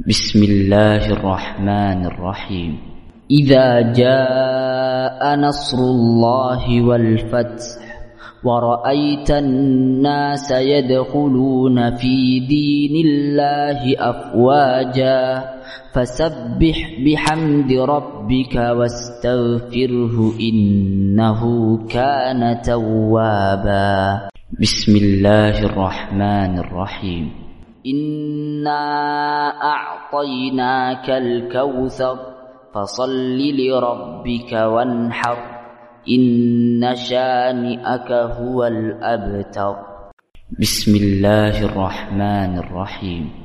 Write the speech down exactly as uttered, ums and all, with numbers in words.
بسم الله الرحمن الرحيم. إذا جاء نصر الله والفتح ورأيت الناس يدخلون في دين الله أفواجا فسبح بحمد ربك واستغفره إنه كان توابا. بسم الله الرحمن الرحيم. إنا أعطيناك الكوثر فصل لربك وانحر إن شانئك هو الأبتر. بسم الله الرحمن الرحيم.